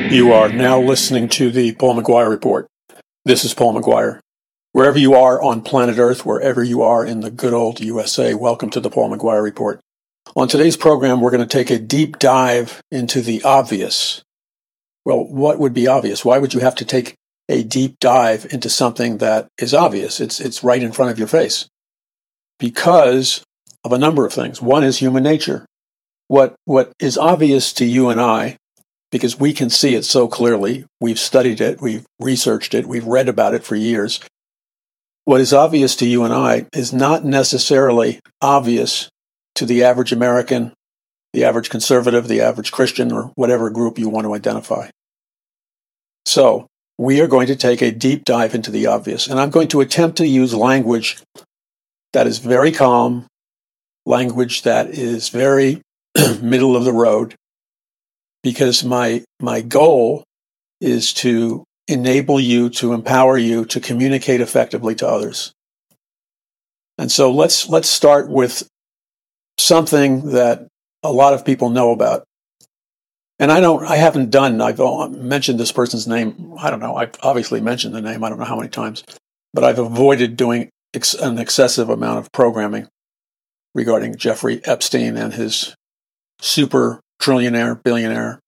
You are now listening to the Paul McGuire Report. This is Paul McGuire. Wherever you are on planet Earth, wherever you are in the good old USA, welcome to the Paul McGuire Report. On today's program, we're going to take a deep dive into the obvious. Well, what would be obvious? Why would you have to take a deep dive into something that is obvious? It's right in front of your face. Because of a number of things. One is human nature. What is obvious to you and I, because we can see it so clearly, we've studied it, we've researched it, we've read about it for years. What is obvious to you and I is not necessarily obvious to the average American, the average conservative, the average Christian, or whatever group you want to identify. So, we are going to take a deep dive into the obvious, and I'm going to attempt to use language that is very calm, language that is very middle of the road, because my goal is to enable you, to empower you to communicate effectively to others. And so let's start with something that a lot of people know about. And I've mentioned this person's name. I don't know. I've obviously mentioned the name. I don't know how many times, but I've avoided doing an excessive amount of programming regarding Jeffrey Epstein and his super trillionaire, billionaire,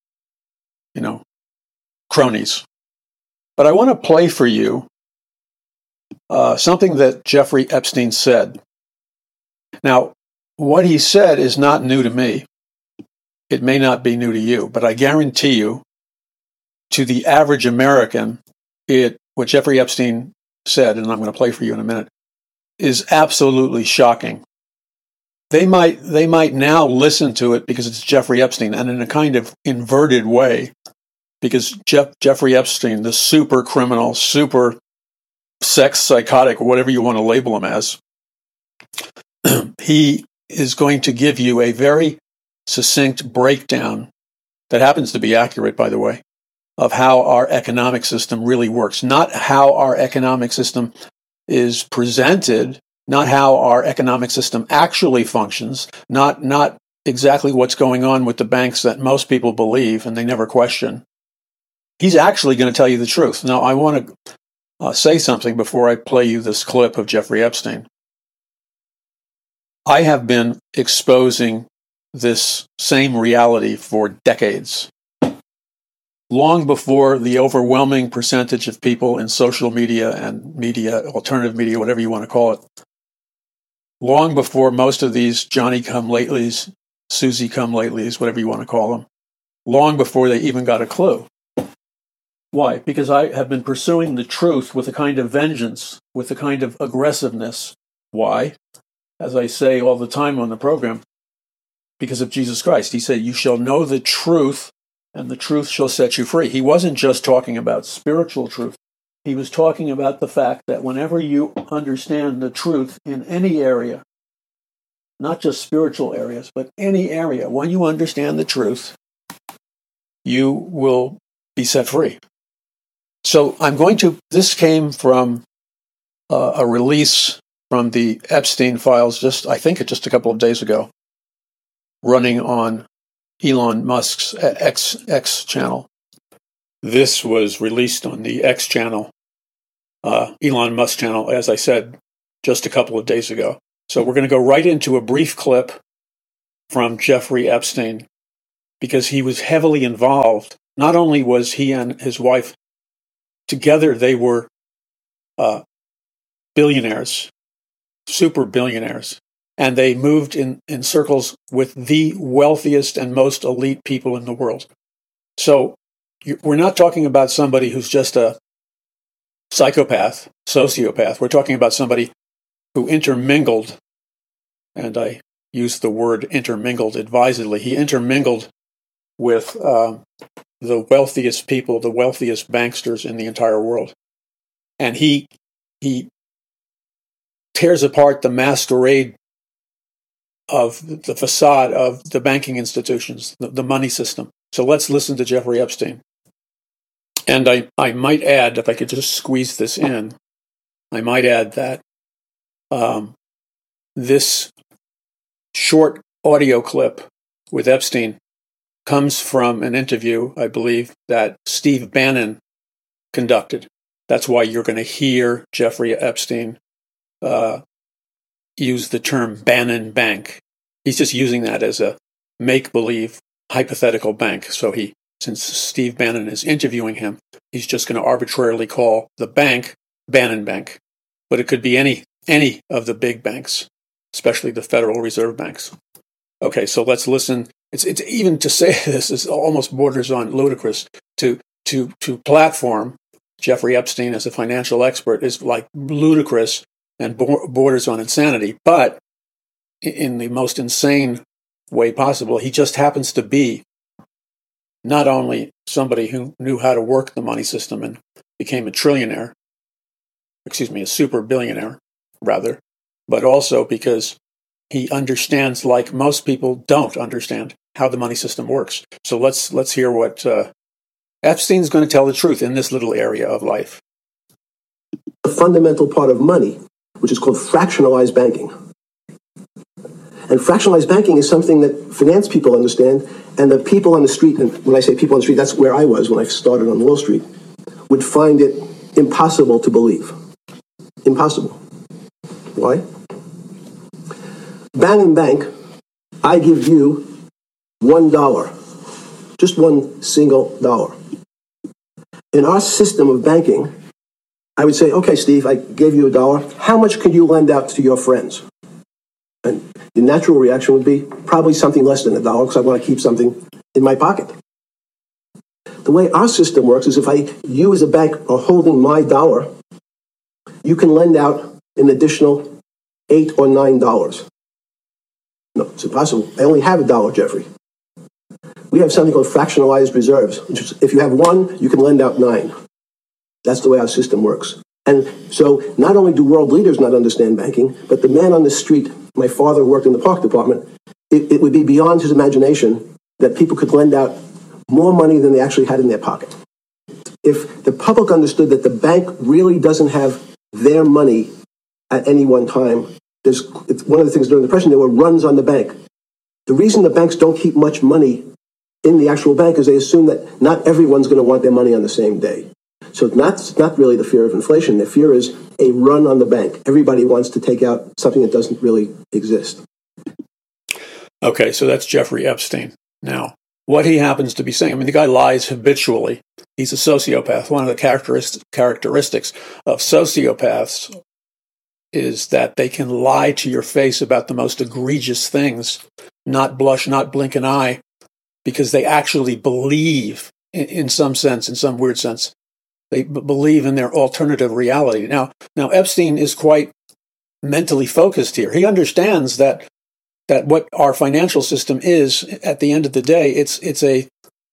cronies. But I want to play for you something that Jeffrey Epstein said. Now, what he said is not new to me. It may not be new to you, but I guarantee you, to the average American, what Jeffrey Epstein said, and I'm going to play for you in a minute, is absolutely shocking. They might now listen to it because it's Jeffrey Epstein, and in a kind of inverted way, because Jeffrey Epstein, the super criminal, super sex psychotic, whatever you want to label him as, he is going to give you a very succinct breakdown that happens to be accurate, by the way, of how our economic system really works. Not how our economic system is presented, not how our economic system actually functions, not exactly what's going on with the banks that most people believe and they never question. He's actually going to tell you the truth. Now, I want to say something before I play you this clip of Jeffrey Epstein. I have been exposing this same reality for decades. Long before the overwhelming percentage of people in social media and media, alternative media, whatever you want to call it, long before most of these Johnny-come-latelys, Susie-come-latelys, whatever you want to call them, long before they even got a clue. Why? Because I have been pursuing the truth with a kind of vengeance, with a kind of aggressiveness. Why? As I say all the time on the program, because of Jesus Christ. He said, "You shall know the truth, and the truth shall set you free." He wasn't just talking about spiritual truth. He was talking about the fact that whenever you understand the truth in any area, not just spiritual areas, but any area, when you understand the truth, you will be set free. So this came from a release from the Epstein files just a couple of days ago, running on Elon Musk's X channel. This was released on the X channel, Elon Musk channel, as I said, just a couple of days ago. So we're going to go right into a brief clip from Jeffrey Epstein, because he was heavily involved. Not only was he and his wife together, they were billionaires, super billionaires, and they moved in circles with the wealthiest and most elite people in the world. So we're not talking about somebody who's just a psychopath, sociopath. We're talking about somebody who intermingled, and I use the word intermingled advisedly. He intermingled with the wealthiest people, the wealthiest banksters in the entire world. And he tears apart the masquerade of the facade of the banking institutions, the money system. So let's listen to Jeffrey Epstein. And I might add, if I could just squeeze this in, I might add that this short audio clip with Epstein comes from an interview, I believe, that Steve Bannon conducted. That's why you're going to hear Jeffrey Epstein use the term Bannon Bank. He's just using that as a make-believe hypothetical bank. So since Steve Bannon is interviewing him, he's just going to arbitrarily call the bank Bannon Bank. But it could be any of the big banks, especially the Federal Reserve banks. Okay, so let's listen. It's even to say this is almost borders on ludicrous. To platform Jeffrey Epstein as a financial expert is like ludicrous and borders on insanity. But in the most insane way possible, he just happens to be not only somebody who knew how to work the money system and became a super billionaire, rather, but also because he understands, like most people don't understand, how the money system works. So let's hear what Epstein's going to tell the truth in this little area of life. A fundamental part of money, which is called fractionalized banking. And fractionalized banking is something that finance people understand, and the people on the street, and when I say people on the street, that's where I was when I started on Wall Street, would find it impossible to believe. Impossible. Why? Bannon Bank, I give you $1, just one single dollar. In our system of banking, I would say, okay, Steve, I gave you $1. How much could you lend out to your friends? And the natural reaction would be probably something less than $1 because I want to keep something in my pocket. The way our system works is you as a bank are holding my dollar, you can lend out an additional $8 or $9. No, it's impossible. I only have $1, Jeffrey. We have something called fractionalized reserves. Which is, if you have 1, you can lend out 9. That's the way our system works. And so not only do world leaders not understand banking, but the man on the street, my father worked in the park department, it would be beyond his imagination that people could lend out more money than they actually had in their pocket. If the public understood that the bank really doesn't have their money at any one time, it's one of the things during the Depression, there were runs on the bank. The reason the banks don't keep much money in the actual bank is they assume that not everyone's going to want their money on the same day. So it's not really the fear of inflation. The fear is a run on the bank. Everybody wants to take out something that doesn't really exist. Okay, so that's Jeffrey Epstein. Now, what he happens to be saying, the guy lies habitually. He's a sociopath. One of the characteristics of sociopaths is that they can lie to your face about the most egregious things, not blush, not blink an eye, because they actually believe, in some sense, in some weird sense, they believe in their alternative reality. Now Epstein is quite mentally focused here. He understands that what our financial system is, at the end of the day, it's a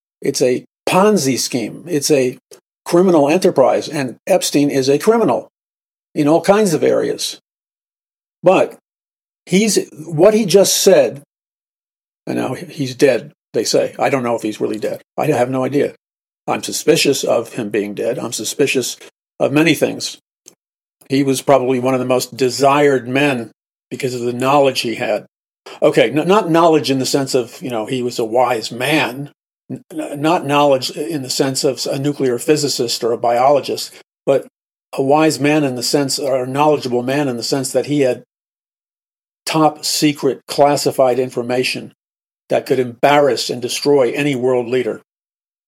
Ponzi scheme. It's a criminal enterprise, and Epstein is a criminal in all kinds of areas. But what he just said, and now he's dead, they say. I don't know if he's really dead. I have no idea. I'm suspicious of him being dead. I'm suspicious of many things. He was probably one of the most desired men because of the knowledge he had. Okay, not knowledge in the sense of, he was a wise man, not knowledge in the sense of a nuclear physicist or a biologist, but a wise man in the sense, or a knowledgeable man in the sense that he had top secret classified information that could embarrass and destroy any world leader.